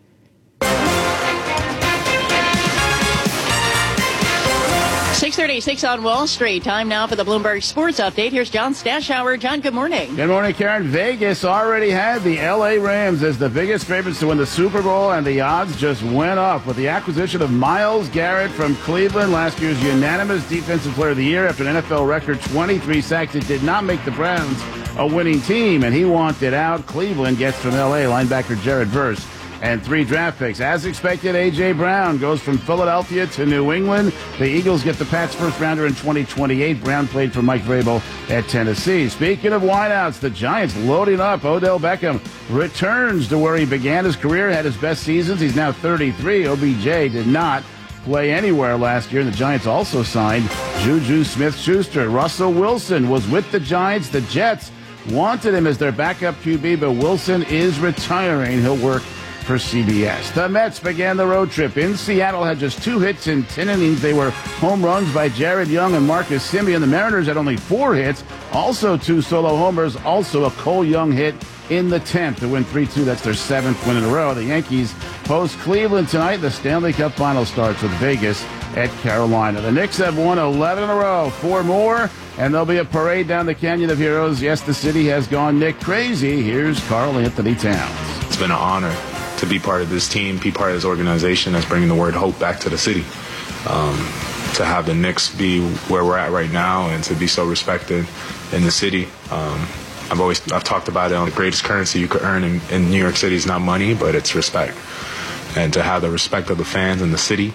Speaker 3: 6:36 on Wall Street. Time now for the Bloomberg Sports Update. Here's John Stashower. John, good morning.
Speaker 6: Good morning, Karen. Vegas already had the L.A. Rams as the biggest favorites to win the Super Bowl, and the odds just went up with the acquisition of Myles Garrett from Cleveland, last year's unanimous Defensive Player of the Year after an NFL record 23 sacks. It did not make the Browns a winning team, and he wanted out. Cleveland gets from L.A. linebacker Jared Verse and 3 draft picks. As expected, A.J. Brown goes from Philadelphia to New England. The Eagles get the Pats' first-rounder in 2028. Brown played for Mike Vrabel at Tennessee. Speaking of wideouts, the Giants loading up. Odell Beckham returns to where he began his career, had his best seasons. He's now 33. OBJ did not play anywhere last year. The Giants also signed Juju Smith-Schuster. Russell Wilson was with the Giants. The Jets wanted him as their backup QB, but Wilson is retiring. He'll work for CBS. The Mets began the road trip in Seattle, had just 2 hits in 10 innings. They were home runs by Jared Young and Marcus Semien. The Mariners had only 4 hits, also 2 solo homers, also a Cole Young hit in the 10th to win 3-2. That's their 7th win in a row. The Yankees host Cleveland tonight. The Stanley Cup final starts with Vegas at Carolina. The Knicks have won 11 in a row, 4 more, and there'll be a parade down the Canyon of Heroes. Yes, the city has gone Nick crazy. Here's Karl Anthony Towns.
Speaker 8: It's been an honor to be part of this team, be part of this organization that's bringing the word hope back to the city. To have the Knicks be where we're at right now and to be so respected in the city. I've talked about it on the greatest currency you could earn in New York City is not money, but it's respect. And to have the respect of the fans in the city,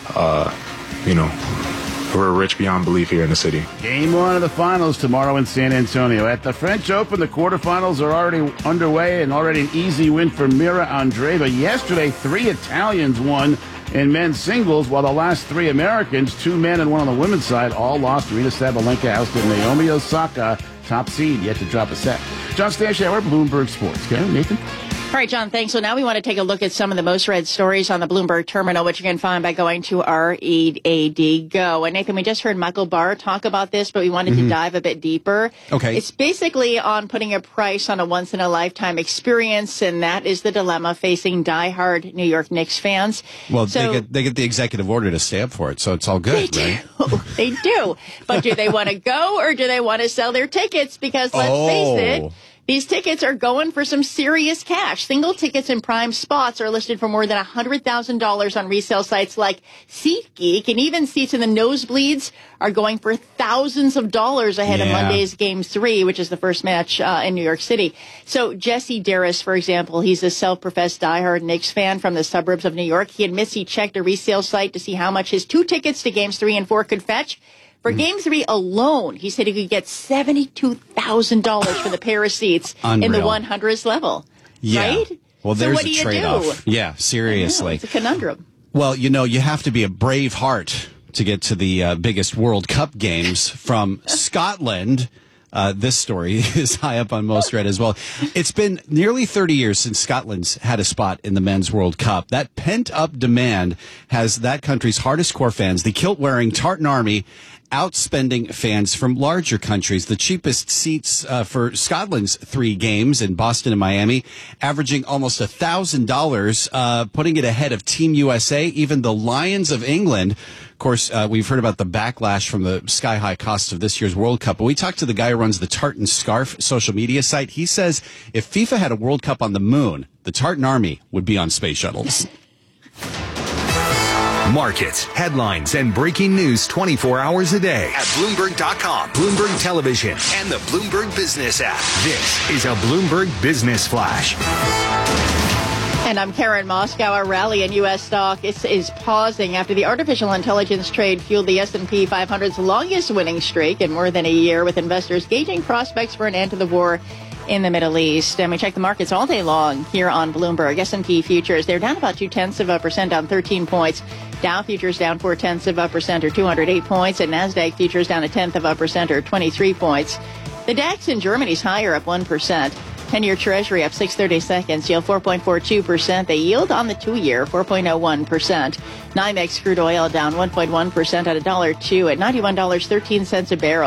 Speaker 8: we're rich beyond belief here in the city.
Speaker 6: Game 1 of the finals tomorrow in San Antonio. At the French Open, the quarterfinals are already underway and already an easy win for Mira Andreeva. Yesterday, 3 Italians won in men's singles, while the last 3 Americans, 2 men and 1 on the women's side, all lost. Rita Sabalenka ousted Naomi Osaka, top seed, yet to drop a set. John Stashower, Bloomberg Sports. Okay, Nathan?
Speaker 3: All right, John, thanks. So now we want to take a look at some of the most read stories on the Bloomberg terminal, which you can find by going to READ Go. And Nathan, we just heard Michael Barr talk about this, but we wanted to dive a bit deeper.
Speaker 1: Okay.
Speaker 3: It's basically on putting a price on a once-in-a-lifetime experience, and that is the dilemma facing diehard New York Knicks fans.
Speaker 1: Well, they get the executive order to stay up for it, so it's all good, right?
Speaker 3: They do. But do they want to go or do they want to sell their tickets? Because let's face it, these tickets are going for some serious cash. Single tickets in prime spots are listed for more than $100,000 on resale sites like SeatGeek, and even seats in the nosebleeds are going for thousands of dollars ahead of Monday's Game 3, which is the first match in New York City. So Jesse Darris, for example, he's a self-professed diehard Knicks fan from the suburbs of New York. He admits he checked a resale site to see how much his 2 tickets to Games 3 and 4 could fetch. For Game 3 alone, he said he could get $72,000 for the pair of seats in the 100th level.
Speaker 1: Yeah.
Speaker 3: Right?
Speaker 1: Well,
Speaker 3: so
Speaker 1: there's
Speaker 3: what
Speaker 1: a
Speaker 3: do you
Speaker 1: trade-off.
Speaker 3: do?
Speaker 1: Yeah, seriously.
Speaker 3: It's a conundrum.
Speaker 1: Well, you have to be a brave heart to get to the biggest World Cup games from Scotland. This story is high up on most read as well. It's been nearly 30 years since Scotland's had a spot in the Men's World Cup. That pent-up demand has that country's hardest core fans, the kilt-wearing Tartan Army, outspending fans from larger countries. The cheapest seats for Scotland's 3 games in Boston and Miami, averaging almost $1,000, putting it ahead of Team USA, even the Lions of England. Of course, we've heard about the backlash from the sky-high costs of this year's World Cup, but we talked to the guy who runs the Tartan Scarf social media site. He says if FIFA had a World Cup on the moon, the Tartan Army would be on space shuttles.
Speaker 7: Markets, headlines, and breaking news 24 hours a day at Bloomberg.com, Bloomberg Television, and the Bloomberg Business app. This is a Bloomberg Business Flash.
Speaker 3: And I'm Karen Moskow. A rally in U.S. stock is pausing after the artificial intelligence trade fueled the S&P 500's longest winning streak in more than a year, with investors gauging prospects for an end to the war in the Middle East. And we check the markets all day long here on Bloomberg. S&P futures, they're down about 0.2%, down 13 points. Dow futures down 0.4% or 208 points. And NASDAQ futures down 0.1% or 23 points. The DAX in Germany's higher, up 1%. 10-year Treasury up 6/32, yield 4.42%. The yield on the 2-year, 4.01%. NYMEX crude oil down 1.1% at $1.02 at $91.13 a barrel.